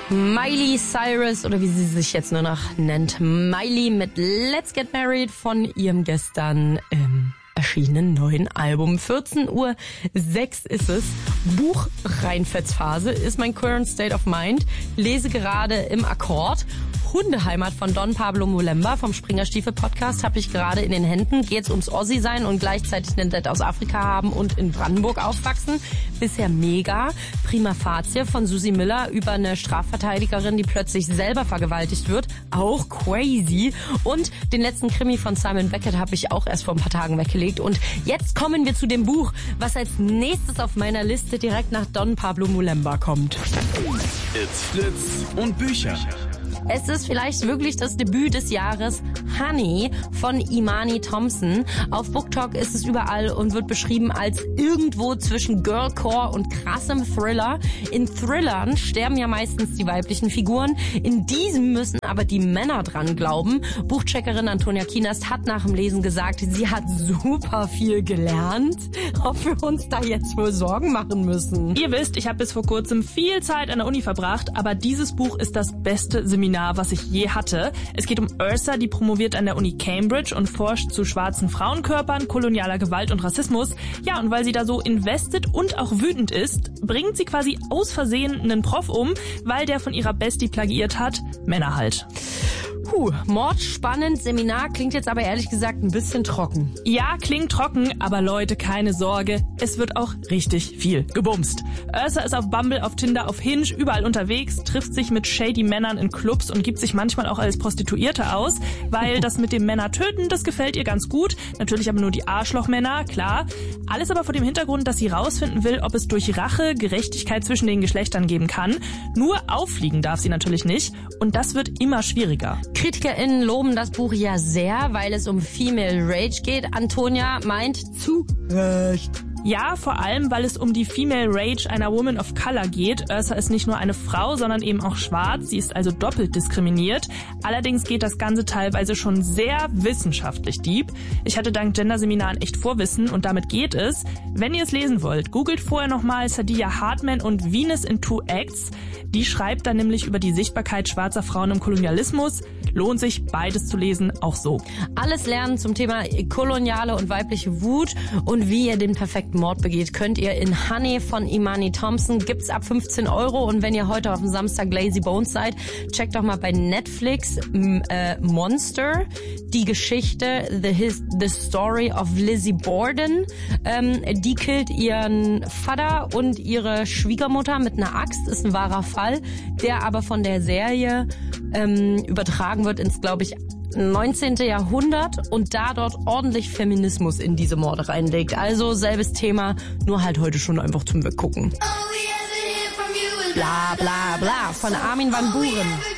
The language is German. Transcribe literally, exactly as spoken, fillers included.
Miley Cyrus, oder wie sie sich jetzt nur noch nennt, Miley mit Let's Get Married von ihrem gestern ähm, erschienenen neuen Album. vierzehn Uhr sechs ist es. Buch-Reinfetzphase ist mein current state of mind. Lese gerade im Akkord. Hundeheimat von Don Pablo Mulemba vom Springerstiefel-Podcast habe ich gerade in den Händen. Geht's ums Ossi-Sein und gleichzeitig einen Dad aus Afrika haben und in Brandenburg aufwachsen. Bisher mega. Prima Facie von Susie Miller über eine Strafverteidigerin, die plötzlich selber vergewaltigt wird. Auch crazy. Und den letzten Krimi von Simon Beckett habe ich auch erst vor ein paar Tagen weggelegt. Und jetzt kommen wir zu dem Buch, was als nächstes auf meiner Liste direkt nach Don Pablo Mulemba kommt. It's Flitz und Bücher. Es ist vielleicht wirklich das Debüt des Jahres, Honey von Imani Thompson. Auf BookTok ist es überall und wird beschrieben als irgendwo zwischen Girlcore und krassem Thriller. In Thrillern sterben ja meistens die weiblichen Figuren. In diesem müssen aber die Männer dran glauben. Buchcheckerin Antonia Kienast hat nach dem Lesen gesagt, sie hat super viel gelernt. Ob wir uns da jetzt wohl Sorgen machen müssen. Ihr wisst, ich habe bis vor kurzem viel Zeit an der Uni verbracht, aber dieses Buch ist das beste Seminar, was ich je hatte. Es geht um Ursa, die promoviert an der Uni Cambridge und forscht zu schwarzen Frauenkörpern, kolonialer Gewalt und Rassismus. Ja, und weil sie da so invested und auch wütend ist, bringt sie quasi aus Versehen einen Prof um, weil der von ihrer Bestie plagiiert hat. Männer halt. Puh, mordspannend. Seminar klingt jetzt aber ehrlich gesagt ein bisschen trocken. Ja, klingt trocken, aber Leute, keine Sorge. Es wird auch richtig viel gebumst. Ursa ist auf Bumble, auf Tinder, auf Hinge, überall unterwegs, trifft sich mit shady Männern in Clubs und gibt sich manchmal auch als Prostituierte aus, weil das mit dem Männer töten, das gefällt ihr ganz gut. Natürlich aber nur die Arschlochmänner, klar. Alles aber vor dem Hintergrund, dass sie rausfinden will, ob es durch Rache Gerechtigkeit zwischen den Geschlechtern geben kann. Nur auffliegen darf sie natürlich nicht und das wird immer schwieriger. KritikerInnen loben das Buch ja sehr, weil es um Female Rage geht. Antonia meint zu Recht. Ja, vor allem, weil es um die Female Rage einer Woman of Color geht. Ursa ist nicht nur eine Frau, sondern eben auch schwarz. Sie ist also doppelt diskriminiert. Allerdings geht das Ganze teilweise schon sehr wissenschaftlich deep. Ich hatte dank Genderseminaren echt Vorwissen und damit geht es. Wenn ihr es lesen wollt, googelt vorher nochmal Saidiya Hartman und Venus in Two Acts. Die schreibt dann nämlich über die Sichtbarkeit schwarzer Frauen im Kolonialismus. Lohnt sich, beides zu lesen, auch so. Alles lernen zum Thema koloniale und weibliche Wut und wie ihr den perfekten Mord begeht, könnt ihr in Honey von Imani Thompson. Gibt's ab fünfzehn Euro und wenn ihr heute auf dem Samstag Lazy Bones seid, checkt doch mal bei Netflix äh, Monster, die Geschichte, the, his, the Story of Lizzie Borden. Ähm, die killt ihren Vater und ihre Schwiegermutter mit einer Axt, ist ein wahrer Fall, der aber von der Serie ähm, übertragen wird ins, glaube ich, neunzehnten Jahrhundert und da dort ordentlich Feminismus in diese Morde reinlegt. Also selbes Thema, nur halt heute schon einfach zum Weggucken. Bla bla bla von Armin van Buuren.